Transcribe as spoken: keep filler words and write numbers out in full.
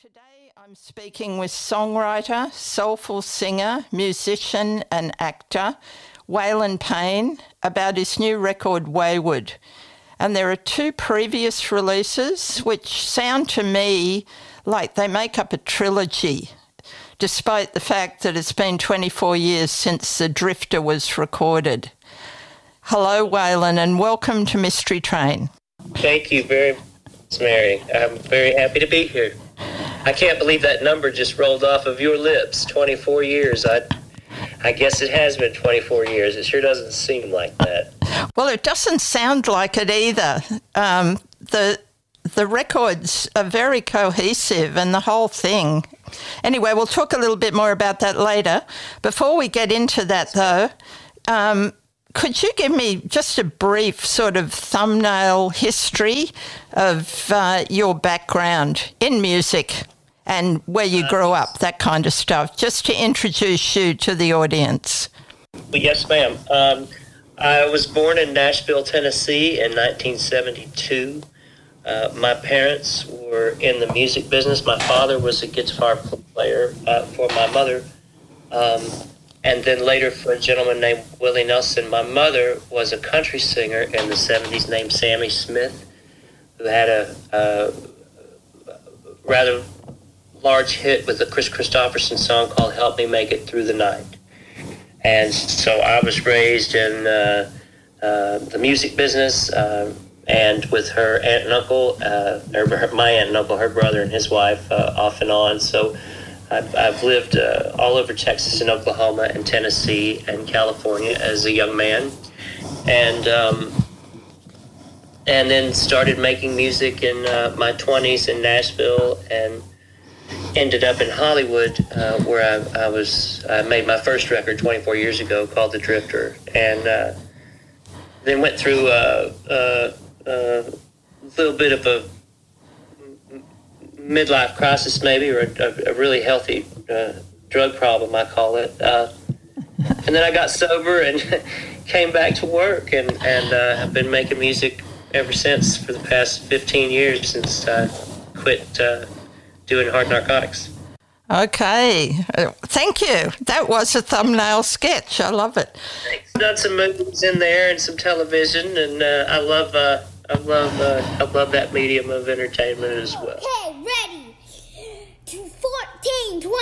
Today I'm speaking with songwriter, soulful singer, musician and actor Waylon Payne about his new record Wayward. And there are two previous releases which sound to me like they make up a trilogy, despite the fact that it's been twenty-four years since The Drifter was recorded. Hello, Waylon, and welcome to Mystery Train. Thank you very much, Mary. I'm very happy to be here. I can't believe that number just rolled off of your lips. twenty-four years. I I guess it has been twenty-four years. It sure doesn't seem like that. Well, it doesn't sound like it either. Um, the the records are very cohesive and the whole thing. Anyway, we'll talk a little bit more about that later. Before we get into that, though, um, could you give me just a brief sort of thumbnail history of uh, your background in music and where you grew up, that kind of stuff, just to introduce you to the audience? Well, yes, ma'am. Um, I was born in Nashville, Tennessee in nineteen seventy-two. Uh, my parents were in the music business. My father was a guitar player uh, for my mother. Um, And then later for a gentleman named Willie Nelson. My mother was a country singer in the seventies named Sammy Smith, who had a, a rather large hit with a Chris Christopherson song called Help Me Make It Through the Night. And so I was raised in uh, uh, the music business uh, and with her aunt and uncle, uh, or her, my aunt and uncle, her brother and his wife, uh, off and on. So I've, I've lived uh, all over Texas and Oklahoma and Tennessee and California as a young man, and um, and then started making music in uh, my twenties in Nashville, and ended up in Hollywood, uh, where I, I was. I made my first record twenty-four years ago called The Drifter, and uh, then went through a, a, a little bit of a midlife crisis, maybe, or a, a really healthy uh, drug problem, I call it. Uh, and then I got sober and came back to work, and, and uh, have been making music ever since for the past fifteen years, since I quit uh, doing hard narcotics. Okay. Uh, thank you. That was a thumbnail sketch. I love it. Thanks. Done some movies in there and some television, and uh, I love uh, I love uh, I love that medium of entertainment as well. Okay, ready. To fourteen, twenty.